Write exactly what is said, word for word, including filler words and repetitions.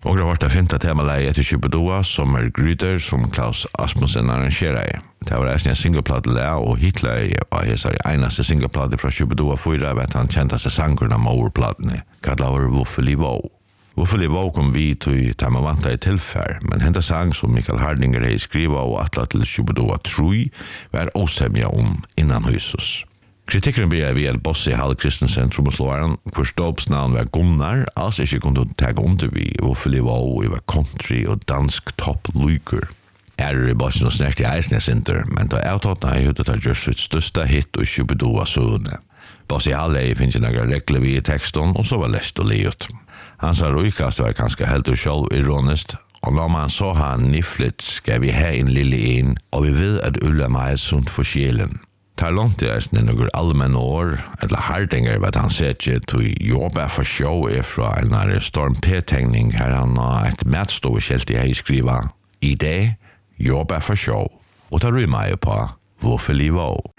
Och det har varit att finna temaläge till Shubidoua som är grytor som Klaus Asmussen arrangerar. Det var en singleplatte lä och Hitler var hesar enaste singleplatte från Shubidoua fyra vet han kände sig sankurna mowerplattene. Kallar Wuffeli Wow. Wuffeli Wow kom vi till tema vanta i tillfär, men hända sang som Mikael Hardinger hei skriva och atla till Shubidoua Trui var osämja om innan husus. Kritikken blir via Bosse Hall Christensen trommeslåaren, hvor dopsnavn var Gunnar, altså ikke kunne ta under vi, Wuffeli Wow i var country og dansk topp-lyker. Er i Bosse og snert i Eisnesinter, men da avtattene er høyde til å gjøre sitt største hit og Shubidoua søvne. Bosse Hall er finnes noen regler vi i teksten, og så var lest og livet. Hans røykast var kanskje helt og selv ironisk, og når man så har niflet, skal vi ha en lille en, og vi vet at Ulla er sunt for sjelen. Tar långt i resten i noen allmenne år, eller Hardinger, vet han ser ikke til jobbe for show er fra en Storm P-tegning, her han har et matståskjelt i hei skriva, i det, jobbe for show. Og tar rymmer jeg på, Wuffeli Wow.